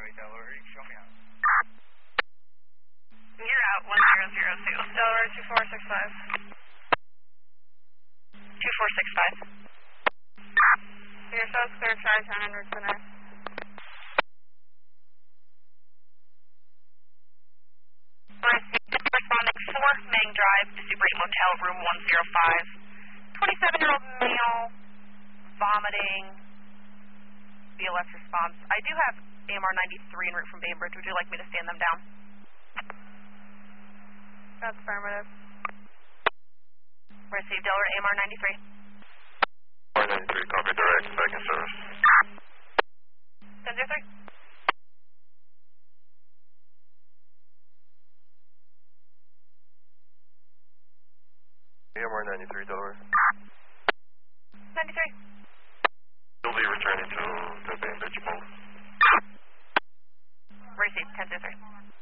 Delaware, show me out. You're out 1002. Delaware 2465. 2465. Your show's clear, Chi-Town en route to there. Responding 4 Mang Drive to Super 8 Motel, room 105. 27-year-old male, vomiting, BLS response. I do have AMR 93 en route from Bainbridge. Would you like me to stand them down? That's affirmative. Received Delaware AMR 93. AMR 93, copy direct, back in service. 10-3. AMR 93, Delaware. 93. You'll be returning to Bainbridge both. Received 10-3.